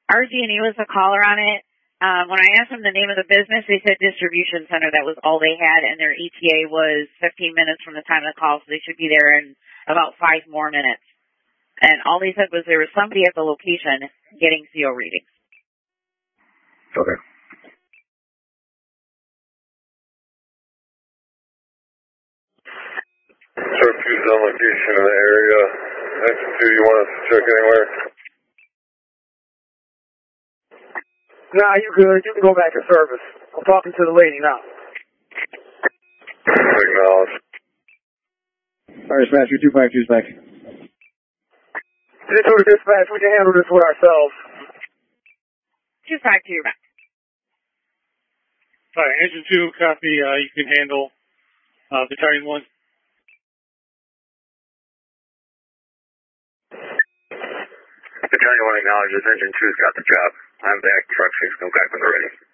RG&E was the caller on it. When I asked them the name of the business, they said distribution center. That was all they had, and their ETA was 15 minutes from the time of the call, so they should be there in about 5 more minutes. And all they said was there was somebody at the location getting CO readings. Okay. Surfuse on location in the area. Engine 2, you want us to check anywhere? Nah, you good. You can go back to service. I'm talking to the lady now. Acknowledge. Alright, Dispatch, 252's back. Just to the dispatch, we can handle this with ourselves. 252, you're back. Alright, Engine 2, copy. You can handle Battalion 1. Battalion 1 acknowledges Engine 2's got the job. I'm back. Truck 6, go back when they're ready.